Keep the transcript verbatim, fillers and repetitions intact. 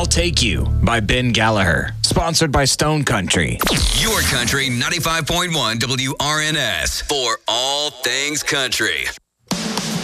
I'll Take You by Ben Gallagher. Sponsored by Stone Country. Your Country ninety-five point one W R N S for all things country.